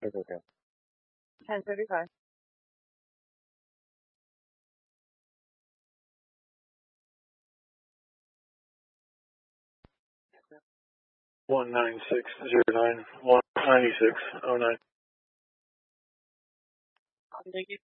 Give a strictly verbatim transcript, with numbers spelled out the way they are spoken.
Okay, okay. ten thirty-five. One nine six zero nine one ninety six oh nine. Thank you.